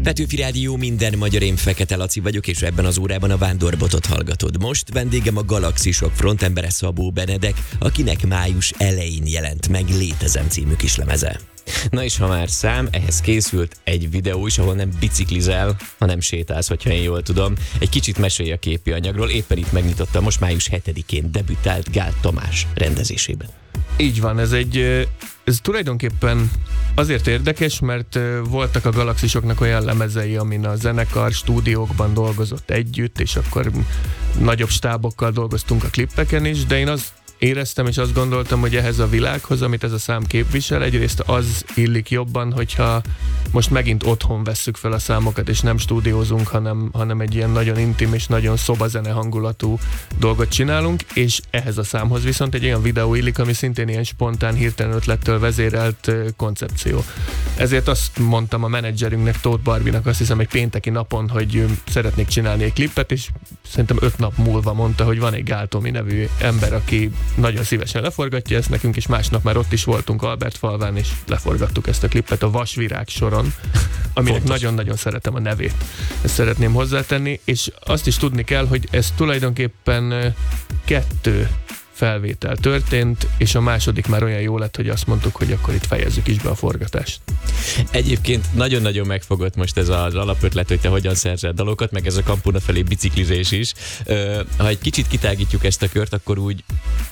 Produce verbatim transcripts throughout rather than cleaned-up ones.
Petőfi Rádió, minden magyar, én Fekete Laci vagyok, és ebben az órában a Vándorbotot hallgatod. Most vendégem a Galaxisok frontembere Szabó Benedek, akinek május elején jelent meg Létezem című kislemeze. Na és ha már szám, ehhez készült egy videó is, ahol nem biciklizel, hanem sétálsz, hogyha én jól tudom. Egy kicsit mesélj a képi anyagról, éppen itt megnyitotta, most május hetedikén debütált Gál Tamás rendezésében. Így van, ez egy, ez tulajdonképpen azért érdekes, mert voltak a Galaxisoknak olyan lemezei, amin a zenekar stúdiókban dolgozott együtt, és akkor nagyobb stábokkal dolgoztunk a klippeken is, de én azt éreztem, és azt gondoltam, hogy ehhez a világhoz, amit ez a szám képvisel, egyrészt az illik jobban, hogyha most megint otthon vesszük fel a számokat, és nem stúdiózunk, hanem, hanem egy ilyen nagyon intim és nagyon szobazene hangulatú dolgot csinálunk, és ehhez a számhoz viszont egy olyan videó illik, ami szintén ilyen spontán, hirtelen ötlettől vezérelt koncepció. Ezért azt mondtam a menedzserünknek, Tóth Barbinak, azt hiszem egy pénteki napon, hogy szeretnék csinálni egy klippet, és szerintem öt nap múlva mondta, hogy van egy Gál Tomi nevű ember, aki nagyon szívesen leforgatja ezt nekünk, és másnap már ott is voltunk Albertfalván, és leforgattuk ezt a klippet a Vasvirág soron, aminek Fontos. Nagyon-nagyon szeretem a nevét. Ezt szeretném hozzátenni, és azt is tudni kell, hogy ez tulajdonképpen kettő felvétel történt, és a második már olyan jó lett, hogy azt mondtuk, hogy akkor itt fejezzük is be a forgatást. Egyébként nagyon-nagyon megfogott most ez az alapötlet, hogy te hogyan szerzel dalokat, meg ez a Kampuna felé biciklizés is. Ha egy kicsit kitágítjuk ezt a kört, akkor úgy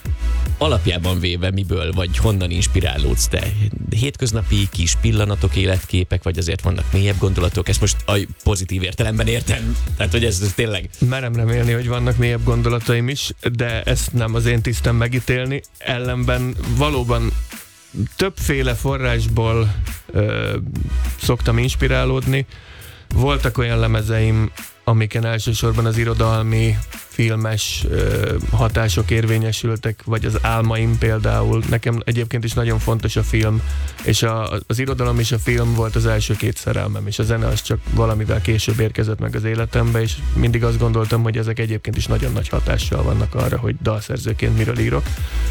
alapjában véve miből, vagy honnan inspirálódsz te? Hétköznapi kis pillanatok, életképek, vagy azért vannak mélyebb gondolatok? Ezt most a pozitív értelemben értem. Tehát, hogy ez, ez tényleg... Merem remélni, hogy vannak mélyebb gondolataim is, de ezt nem az én tisztem megítélni. Ellenben valóban többféle forrásból ö, szoktam inspirálódni. Voltak olyan lemezeim, amiken elsősorban az irodalmi, filmes ö, hatások érvényesültek, vagy az álmaim például. Nekem egyébként is nagyon fontos a film, és a, az irodalom és a film volt az első két szerelmem, és a zene az csak valamivel később érkezett meg az életembe, és mindig azt gondoltam, hogy ezek egyébként is nagyon nagy hatással vannak arra, hogy dalszerzőként miről írok.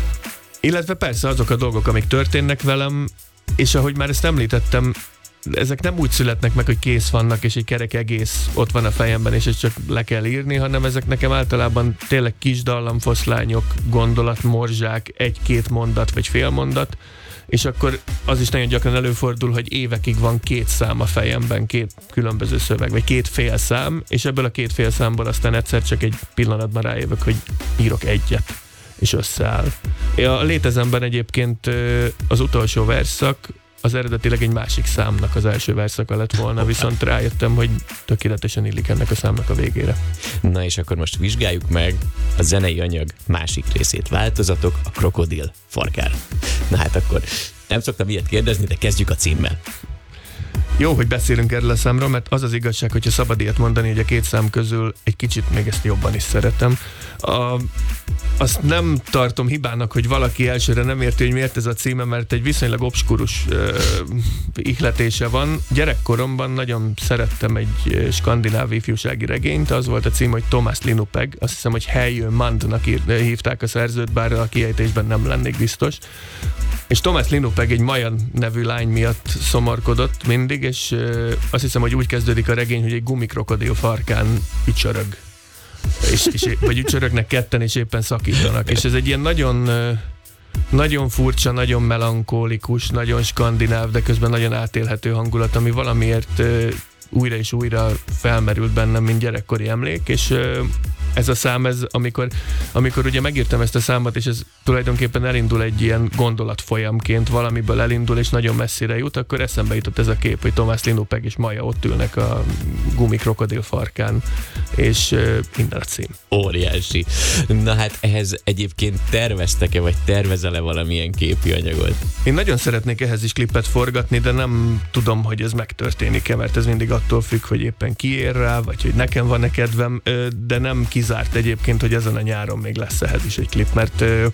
Illetve persze azok a dolgok, amik történnek velem, és ahogy már ezt említettem, ezek nem úgy születnek meg, hogy kész vannak, és egy kerek egész ott van a fejemben, és ezt csak le kell írni, hanem ezek nekem általában tényleg kis dallamfoszlányok, gondolatmorzsák, egy-két mondat, vagy fél mondat, és akkor az is nagyon gyakran előfordul, hogy évekig van két szám a fejemben, két különböző szöveg, vagy két fél szám, és ebből a két fél számból aztán egyszer csak egy pillanatban rájövök, hogy írok egyet, és összeáll. A Létezemben egyébként az utolsó versszak az eredetileg egy másik számnak az első verszaka lett volna, viszont rájöttem, hogy tökéletesen illik ennek a számnak a végére. Na és akkor most vizsgáljuk meg a zenei anyag másik részét. Változatok a krokodil farkára. Na hát akkor nem szoktam ilyet kérdezni, de kezdjük a címmel. Jó, hogy beszélünk erről a számról, mert az az igazság, hogyha szabad ilyet mondani, hogy a két szám közül egy kicsit még ezt jobban is szeretem. A, azt nem tartom hibának, hogy valaki elsőre nem érti, hogy miért ez a címe, mert egy viszonylag obskurus uh, ihletése van. Gyerekkoromban nagyon szerettem egy skandináv ifjúsági regényt, az volt a cím, hogy Thomas Linupeg, azt hiszem, hogy Helyő Mandnak hívták a szerzőt, bár a kiejtésben nem lennék biztos. És Thomas Linupeg egy Maja nevű lány miatt szomorkodott mindig, és uh, azt hiszem, hogy úgy kezdődik a regény, hogy egy gumikrokodil farkán ücsörög. És, és, vagy ücsörögnek ketten, és éppen szakítanak. És ez egy ilyen nagyon, uh, nagyon furcsa, nagyon melankólikus, nagyon skandináv, de közben nagyon átélhető hangulat, ami valamiért uh, újra és újra felmerült bennem, mint gyerekkori emlék, és uh, ez a szám, ez, amikor, amikor ugye megírtam ezt a számot, és ez tulajdonképpen elindul egy ilyen gondolatfolyamként, valamiből elindul, és nagyon messzire jut, akkor eszembe jutott ez a kép, hogy Thomas Linupeg és Maja ott ülnek a gumikrokodil farkán, és uh, minden a cím. Óriási. Na hát ehhez egyébként terveztek-e, vagy tervezel-e valamilyen képi anyagot? Én nagyon szeretnék ehhez is klippet forgatni, de nem tudom, hogy ez megtörténik-e, mert ez mindig attól függ, hogy éppen ki ér rá, vagy hogy nekem van-e kedvem, de nem kizárt egyébként, hogy ezen a nyáron még lesz ehhez is egy klip, mert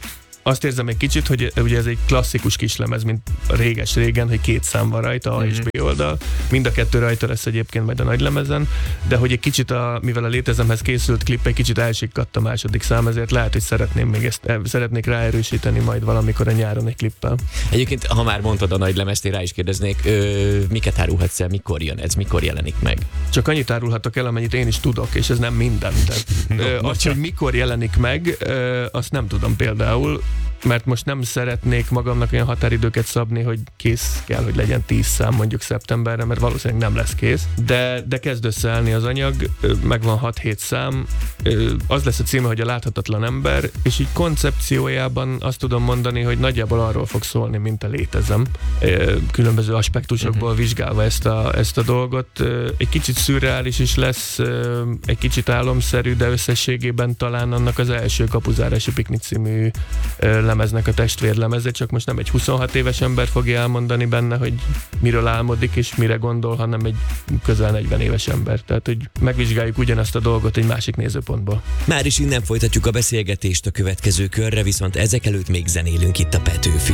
azt érzem egy kicsit, hogy ugye ez egy klasszikus kislemez, mint réges-régen, hogy két szám van rajta, A mm-hmm. és B oldal. Mind a kettő rajta lesz egyébként majd a nagylemezen, de hogy egy kicsit, a, mivel a Létezemhez készült klip egy kicsit elsikkadt a második szám, ezért lehet, hogy szeretném még ezt, szeretnék ráerősíteni majd valamikor a nyáron egy klippel. Egyébként, ha már mondtad a nagylemezt, én rá is kérdeznék, ö, miket árulhatsz el, mikor jön ez, mikor jelenik meg? Csak annyit árulhatok el, amennyit én is tudok, és ez nem minden. Tehát, no, ö, azt, hogy mikor jelenik meg, ö, azt nem tudom például, mert most nem szeretnék magamnak olyan határidőket szabni, hogy kész kell, hogy legyen tíz szám mondjuk szeptemberre, mert valószínűleg nem lesz kész. De, de kezd összeállni az anyag, megvan hat-hét szám, az lesz a címe, hogy a láthatatlan ember, és így koncepciójában azt tudom mondani, hogy nagyjából arról fog szólni, mint a Létezem. Különböző aspektusokból uh-huh. vizsgálva ezt a, ezt a dolgot. Egy kicsit szürreális is lesz, egy kicsit álomszerű, de összességében talán annak az első Kapuzárási Piknik című lemeznek a testvérlemeze, csak most nem egy huszonhat éves ember fogja elmondani benne, hogy miről álmodik és mire gondol, hanem egy közel negyven éves ember. Tehát, hogy megvizsgáljuk ugyanazt a dolgot egy másik nézőpontból. Már is innen folytatjuk a beszélgetést a következő körre, viszont ezek előtt még zenélünk itt a Petőfi.